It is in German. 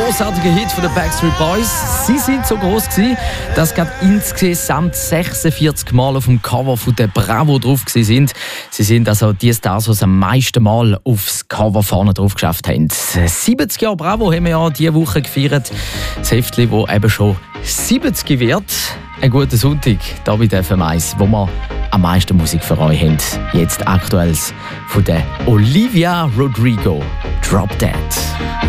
großartiger Hit von den Backstreet Boys. Sie sind so groß gewesen, dass gerade insgesamt 46 Mal auf dem Cover von der Bravo drauf sind. Sie sind also die Stars, die es am meisten Mal aufs Cover vorne drauf geschafft haben. 70 Jahre Bravo haben wir ja diese Woche gefeiert. Das Heftchen, das eben schon 70 wird. Ein guter Sonntag hier bei der FM1, wo wir am meisten Musik für euch haben. Jetzt aktuell von der Olivia Rodrigo, Drop Dead.